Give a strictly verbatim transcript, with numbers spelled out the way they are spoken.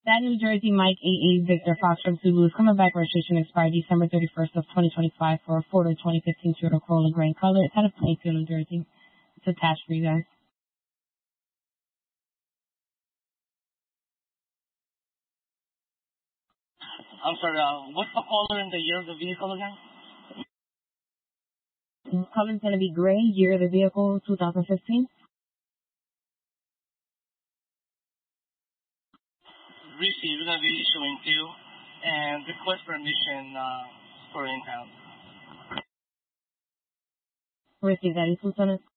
That New Jersey Mike eight eight Victor Foxtrot Zulu is coming back. Registration expired December thirty-first of twenty twenty-five for a Ford twenty fifteen Toyota Corolla gray color. It's out of Plainfield, New Jersey. It's attached for you guys. I'm sorry, uh, what's the color and the year of the vehicle again? The color is going to be gray. Year of the vehicle, two thousand fifteen. Receive, we're going to be issuing to you, and request permission uh, for impound. Receive that, Lieutenant.